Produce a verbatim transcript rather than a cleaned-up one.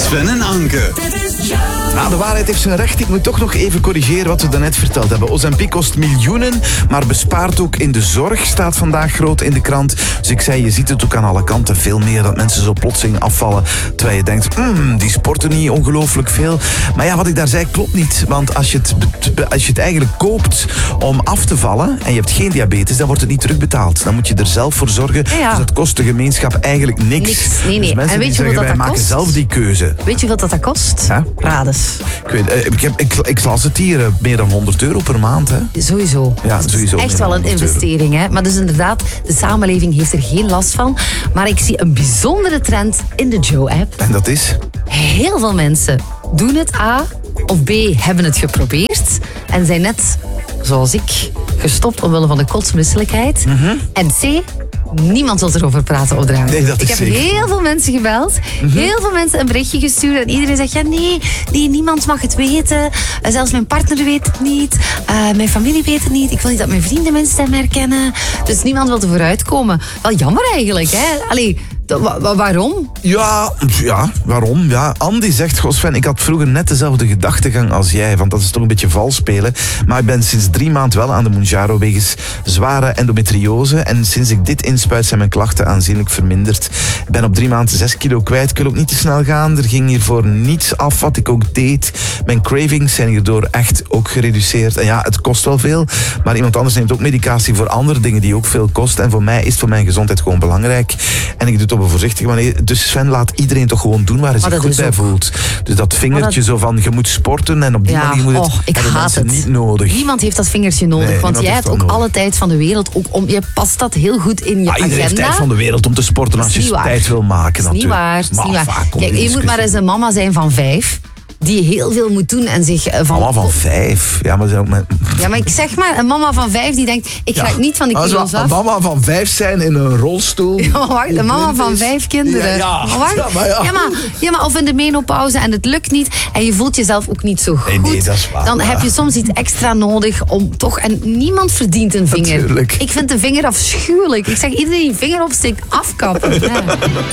Sven en Anke. Nou, de waarheid heeft zijn recht. Ik moet toch nog even corrigeren wat we daarnet verteld hebben. Ozempic kost miljoenen, maar bespaart ook in de zorg. Staat vandaag groot in de krant. Dus ik zei, je ziet het ook aan alle kanten. Veel meer dat mensen zo plotseling afvallen. Terwijl je denkt, mm, die sporten niet ongelooflijk veel. Maar ja, wat ik daar zei klopt niet. Want als je het, als je het eigenlijk koopt om af te vallen en je hebt geen diabetes, dan wordt het niet terugbetaald. Dan moet je er zelf voor zorgen. Ja, ja. Dus dat kost de gemeenschap eigenlijk niks. Niks. Nee, nee. Dus mensen En weet die je zeggen, hoeveel wij dat maken kost? zelf die keuze. Weet je wat dat, dat kost? Ja? Rades. Ik, weet, eh, ik, heb, ik, ik las het hier, eh, meer dan honderd euro per maand. Hè? Sowieso. Ja, Dat is sowieso echt meer wel dan een honderd euro. investering. Hè? Maar dus inderdaad, de samenleving heeft er geen last van. Maar ik zie een bijzondere trend in de Joe-app. En dat is? Heel veel mensen doen het A of B hebben het geprobeerd en zijn net, zoals ik, gestopt omwille van de kotsmisselijkheid. Mm-hmm. En C, niemand wil erover praten op de radio. Nee, dat is ik heb zeker. heel veel mensen gebeld, mm-hmm. heel veel mensen een berichtje gestuurd en iedereen zegt, ja nee, nee, niemand mag het weten. Uh, zelfs mijn partner weet het niet, uh, mijn familie weet het niet, ik wil niet dat mijn vrienden mijn stem herkennen. Dus niemand wil er vooruit komen. Wel jammer eigenlijk, hè? Allee, Wa- wa- waarom? Ja, ja, waarom? Ja, Andy zegt, goh Sven, ik had vroeger net dezelfde gedachtegang als jij, want dat is toch een beetje vals spelen. Maar ik ben sinds drie maanden wel aan de Mounjaro wegens zware endometriose. En sinds ik dit inspuit zijn mijn klachten aanzienlijk verminderd. Ik ben op drie maanden zes kilo kwijt. Ik wil ook niet te snel gaan. Er ging hiervoor niets af wat ik ook deed. Mijn cravings zijn hierdoor echt ook gereduceerd. En ja, het kost wel veel. Maar iemand anders neemt ook medicatie voor andere dingen die ook veel kosten. En voor mij is het voor mijn gezondheid gewoon belangrijk. En ik doe het op een voorzichtige manier. Dus Sven, laat iedereen toch gewoon doen waar hij zich goed bij ook voelt. Dus dat vingertje dat... zo van, je moet sporten en op die ja, manier moet het, oh, ik hebben haat mensen het. niet nodig. Niemand heeft dat vingertje nodig, Nee, want jij hebt ook nodig. alle tijd van de wereld. Ook om, je past dat heel goed in je Ah, iedereen agenda. heeft tijd van de wereld om te sporten als je tijd wil maken. Dat is niet waar. Dat is niet waar. Kijk, je moet maar eens een mama zijn van vijf, die heel veel moet doen en zich van... Mama van vijf? Ja, maar, ook met... ja, maar ik zeg maar, een mama van vijf die denkt, ik ga ja. niet van de Als kilo's we af. een mama van vijf zijn in een rolstoel... Ja, maar wacht, een mama van vijf kinderen. Ja, ja. Maar wacht, Ja, maar ja. Ja, maar, ja, maar of in de menopauze en het lukt niet en je voelt jezelf ook niet zo goed. Nee, nee, dat is waar, dan ja. heb je soms iets extra nodig om toch... En niemand verdient een vinger. Natuurlijk. Ik vind de vinger afschuwelijk. Ik zeg, iedereen die vinger opsteekt, afkappen. Ja.